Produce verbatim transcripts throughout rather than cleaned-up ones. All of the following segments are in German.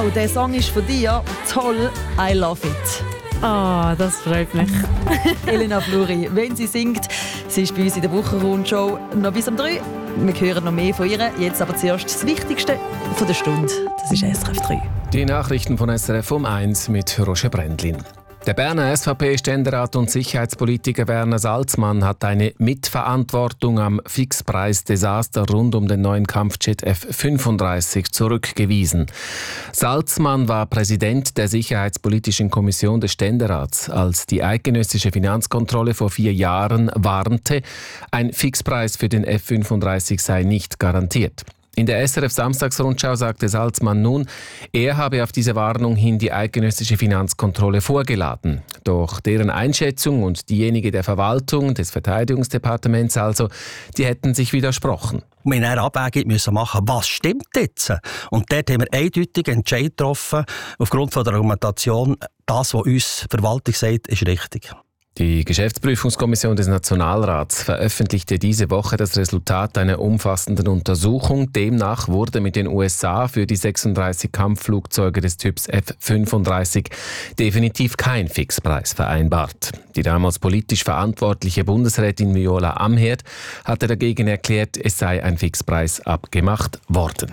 Wow, der Song ist von dir. Toll, I love it. Ah, oh, das freut mich. Elena Fluri, wenn sie singt, sie ist bei uns in der Wochenrundshow noch bis um drei. Wir hören noch mehr von ihr. Jetzt aber zuerst das Wichtigste von der Stunde. Das ist S R F drei. Die Nachrichten von S R F um eins mit Roger Brändlin. Der Berner S V P-Ständerat und Sicherheitspolitiker Werner Salzmann hat eine Mitverantwortung am Fixpreis-Desaster rund um den neuen Kampfjet F fünfunddreißig zurückgewiesen. Salzmann war Präsident der Sicherheitspolitischen Kommission des Ständerats, als die eidgenössische Finanzkontrolle vor vier Jahren warnte, ein Fixpreis für den F fünfunddreißig sei nicht garantiert. In der S R F-Samstagsrundschau sagte Salzmann nun, er habe auf diese Warnung hin die eidgenössische Finanzkontrolle vorgeladen. Doch deren Einschätzung und diejenige der Verwaltung, des Verteidigungsdepartements also, die hätten sich widersprochen. Wir mussten eine Abwägung machen, was stimmt jetzt? Und dort haben wir eindeutig Entscheid getroffen, aufgrund von der Argumentation, das, was uns die Verwaltung sagt, ist richtig. Die Geschäftsprüfungskommission des Nationalrats veröffentlichte diese Woche das Resultat einer umfassenden Untersuchung. Demnach wurde mit den U S A für die sechsunddreißig Kampfflugzeuge des Typs F fünfunddreißig definitiv kein Fixpreis vereinbart. Die damals politisch verantwortliche Bundesrätin Viola Amherd hatte dagegen erklärt, es sei ein Fixpreis abgemacht worden.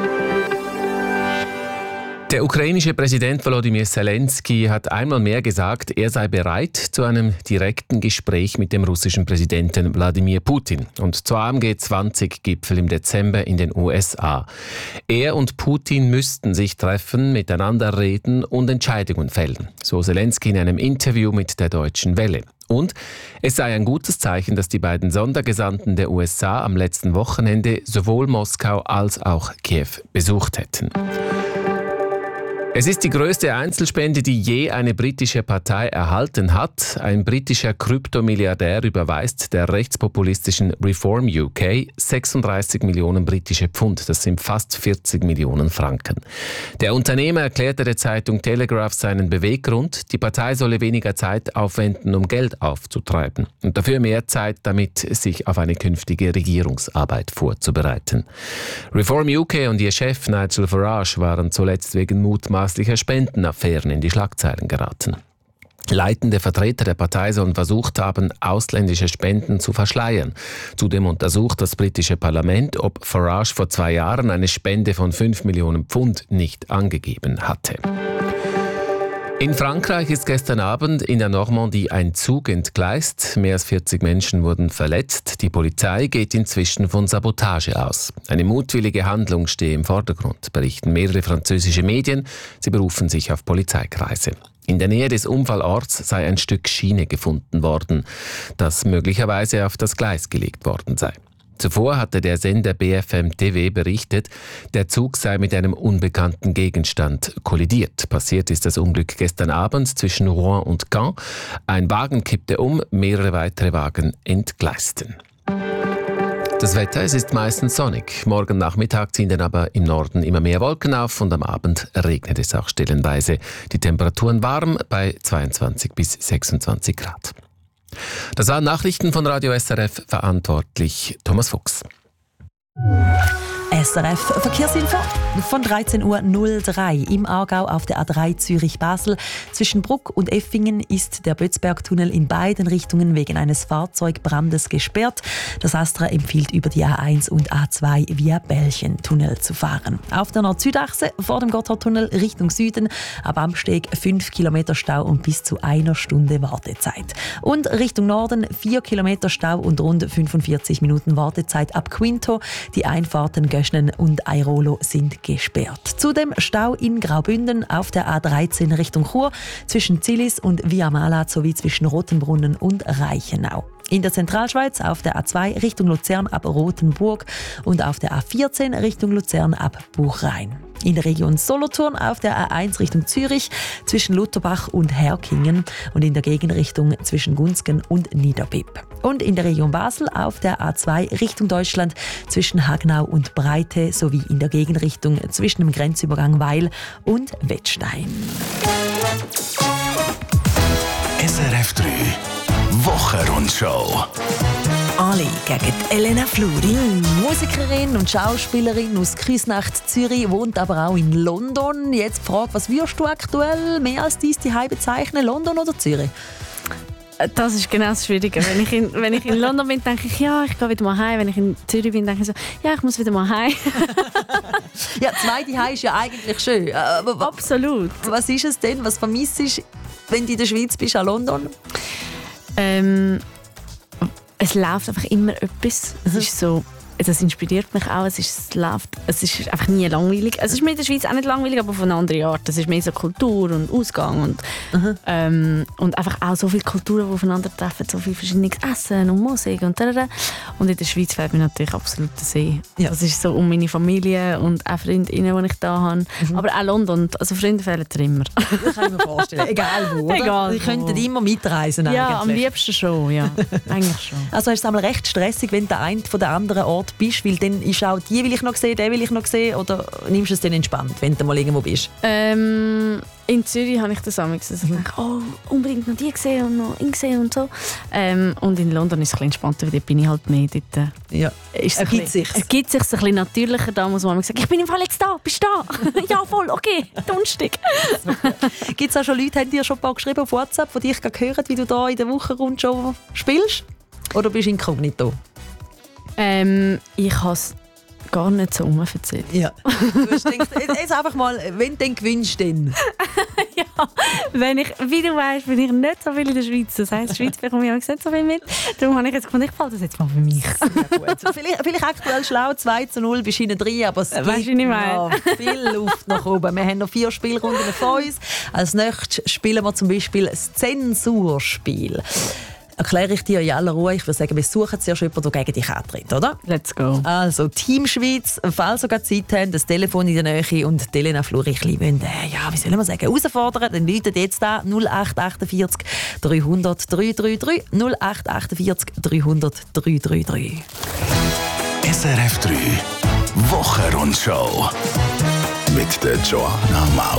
Der ukrainische Präsident Volodymyr Zelensky hat einmal mehr gesagt, er sei bereit zu einem direkten Gespräch mit dem russischen Präsidenten Wladimir Putin und zwar am G zwanzig Gipfel im Dezember in den U S A. Er und Putin müssten sich treffen, miteinander reden und Entscheidungen fällen, so Zelensky in einem Interview mit der Deutschen Welle. Und es sei ein gutes Zeichen, dass die beiden Sondergesandten der U S A am letzten Wochenende sowohl Moskau als auch Kiew besucht hätten. Es ist die größte Einzelspende, die je eine britische Partei erhalten hat. Ein britischer Kryptomilliardär überweist der rechtspopulistischen Reform U K sechsunddreißig Millionen britische Pfund. Das sind fast vierzig Millionen Franken. Der Unternehmer erklärte der Zeitung Telegraph seinen Beweggrund. Die Partei solle weniger Zeit aufwenden, um Geld aufzutreiben. Und dafür mehr Zeit, damit sich auf eine künftige Regierungsarbeit vorzubereiten. Reform U K und ihr Chef Nigel Farage waren zuletzt wegen mutmaßlicher Spendenaffären in die Schlagzeilen geraten. Leitende Vertreter der Partei sollen versucht haben, ausländische Spenden zu verschleiern. Zudem untersucht das britische Parlament, ob Farage vor zwei Jahren eine Spende von fünf Millionen Pfund nicht angegeben hatte. In Frankreich ist gestern Abend in der Normandie ein Zug entgleist. Mehr als vierzig Menschen wurden verletzt. Die Polizei geht inzwischen von Sabotage aus. Eine mutwillige Handlung stehe im Vordergrund, berichten mehrere französische Medien. Sie berufen sich auf Polizeikreise. In der Nähe des Unfallorts sei ein Stück Schiene gefunden worden, das möglicherweise auf das Gleis gelegt worden sei. Zuvor hatte der Sender B F M T V berichtet, der Zug sei mit einem unbekannten Gegenstand kollidiert. Passiert ist das Unglück gestern Abend zwischen Rouen und Caen. Ein Wagen kippte um, mehrere weitere Wagen entgleisten. Das Wetter, es ist meistens sonnig. Morgen Nachmittag ziehen dann aber im Norden immer mehr Wolken auf und am Abend regnet es auch stellenweise. Die Temperaturen warm bei zweiundzwanzig bis sechsundzwanzig Grad. Das waren Nachrichten von Radio S R F, verantwortlich Thomas Fuchs. S R F Verkehrsinfo von dreizehn Uhr null drei im Aargau auf der A drei Zürich-Basel. Zwischen Bruck und Effingen ist der Bötzbergtunnel in beiden Richtungen wegen eines Fahrzeugbrandes gesperrt. Das Astra empfiehlt über die A eins und A zwei via Bällchentunnel zu fahren. Auf der Nord-Süd-Achse vor dem Gotthardtunnel Richtung Süden ab Amsteg fünf Kilometer Stau und bis zu einer Stunde Wartezeit. Und Richtung Norden vier Kilometer Stau und rund fünfundvierzig Minuten Wartezeit ab Quinto. Die Einfahrten Göschnen und Airolo sind gesperrt. Zudem Stau in Graubünden auf der A dreizehn Richtung Chur zwischen Zillis und Viamala sowie zwischen Rotenbrunnen und Reichenau. In der Zentralschweiz auf der A zwei Richtung Luzern ab Rothenburg und auf der A vierzehn Richtung Luzern ab Buchrein. In der Region Solothurn auf der A eins Richtung Zürich zwischen Lutherbach und Herkingen und in der Gegenrichtung zwischen Gunzgen und Niederbipp. Und in der Region Basel auf der A zwei Richtung Deutschland zwischen Hagnau und Breite sowie in der Gegenrichtung zwischen dem Grenzübergang Weil und Wettstein. S R F drei Wochenrundschau. alle gegen Elena Fluri. Musikerin und Schauspielerin aus Küsnacht, Zürich, wohnt aber auch in London. Jetzt die Frage, was würdest du aktuell mehr als dein Zuhause bezeichnen, London oder Zürich? Das ist genau das Schwierige. Wenn ich, in, wenn ich in London bin, denke ich, ja, ich gehe wieder mal heim. Wenn ich in Zürich bin, denke ich so, ja, ich muss wieder mal heim. Ja, zwei Zuhause ist ja eigentlich schön. Aber Absolut. Was ist es denn, was vermisst du, wenn du in der Schweiz bist, an London? Ähm, es läuft einfach immer etwas. Es ist so, das inspiriert mich auch. Es, ist, es, läuft, es ist einfach nie langweilig. Es ist mir in der Schweiz auch nicht langweilig, aber von einer anderen Art. Es ist mehr so Kultur und Ausgang und, ähm, und einfach auch so viele Kulturen, die aufeinandertreffen, so viel verschiedenes Essen und Musik und da. Und in der Schweiz fehlt mir natürlich absolut der See. Ja. Das ist so um meine Familie und auch Freundinnen, die ich da habe. Mhm. Aber auch London, also Freunde fehlen dir immer. Das kann ich mir vorstellen. Egal wo, oder? Egal Sie könnten immer mitreisen eigentlich. Ja, am liebsten schon, ja. Eigentlich schon. Also ist es einmal recht stressig, wenn der eine von der anderen Ort bist, weil dann ist auch die will ich noch sehen, den will ich noch sehen, oder nimmst du es dann entspannt, wenn du mal irgendwo bist? Ähm, in Zürich habe ich das amigs, dass ich denke, oh, unbedingt noch die gesehen und noch ihn gesehen und so. Ähm, und in London ist es ein bisschen entspannter, weil dort bin ich halt mehr. Dort, äh, ja, es ergibt sich. Es gibt sich ein bisschen natürlicher. Da muss man sagen, ich bin im Fall jetzt da, bist du da? Ja, voll, okay, dunstig. Gibt es auch schon Leute, haben dir schon ein paar geschrieben auf WhatsApp, die dich hören, wie du da in der Wochenrundschau spielst? Oder bist du inkognito? Ähm, ich habe es gar nicht so erzählt. Ja. Du hast gedacht, jetzt einfach mal, wenn du dann gewinnst, dann. Ja, wenn ich, wie du weißt, bin ich nicht so viel in der Schweiz. Das heisst, in der Schweiz bekomme ich nicht so viel mit. Darum habe ich jetzt gefunden, ich falle das jetzt mal für mich. Sehr gut. Vielleicht, vielleicht aktuell schlau, zwei zu null bis hinten drin, aber es weißt, gibt noch viel Luft nach oben. Wir haben noch vier Spielrunden vor uns. Als nächstes spielen wir zum Beispiel das Zensurspiel. Erkläre ich dir in aller Ruhe. Ich würde sagen, wir suchen zuerst jemanden, der gegen dich antritt, oder? Let's go. Also, Team Schweiz, falls ihr gerade Zeit habt, das Telefon in der Nähe und Elena Fluri wollen, äh, ja, wie soll man sagen, herausfordern, dann läutet jetzt da null acht vier acht dreihundert drei drei drei null acht vier acht dreihundert drei drei drei. S R F drei Wochenrundschau mit der Joanna Maurer.